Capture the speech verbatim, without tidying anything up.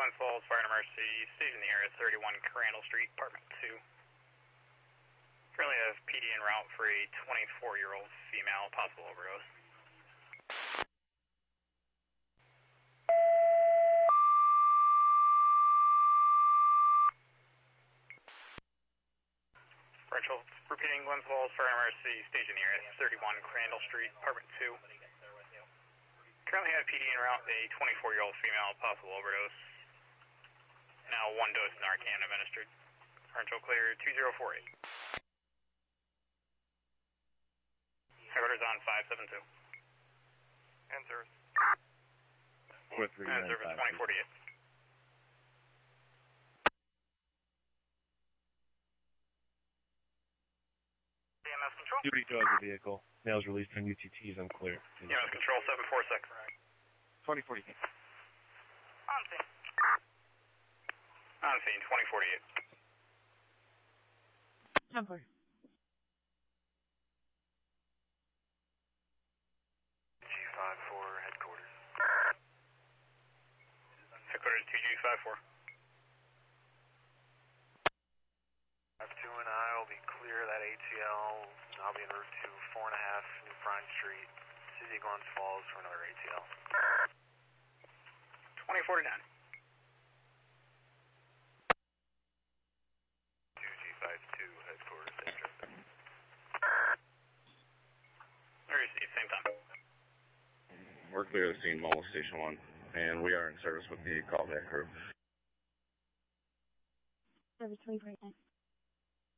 Glens Falls Fire and Emergency, station the area thirty-one Crandall Street, apartment two. Currently have P D en route for a twenty-four-year-old female, possible overdose. Rachel, repeating Glens Falls Fire and Emergency, station the area thirty-one Crandall Street, apartment two. Currently have P D en route, a twenty-four-year-old female, possible overdose. Now one dose Narcan administered. Central clear two zero four eight. Headquarters on five seven two. And service. And service twenty forty-eight. E M S control. Duty dog the vehicle. Males released from U T Ts unclear. E M S control seven four six. twenty forty-eight. On scene. On scene, twenty forty-eight. Number. G five four, headquarters. Headquarters two G five four. five two and I will be clear that A T L. I'll be en route to four and a half New Prime Street, City of Glens Falls for another A T L. twenty forty-nine. two G five two, headquarters. Received, same time. We're clear of the scene, Mobile Station one, and we are in service with the callback crew. Service twenty forty-nine.